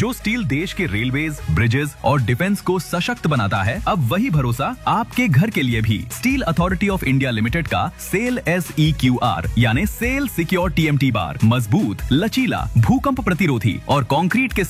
जो स्टील देश के रेलवेज, ब्रिजेस और डिफेंस को सशक्त बनाता है, अब वही भरोसा आपके घर के लिए भी। Steel authority of India limited का सेल SEQR यानी सेल सिक्योर TMT बार मजबूत, लचीला, भूकंप प्रतिरोधी और कंक्रीट के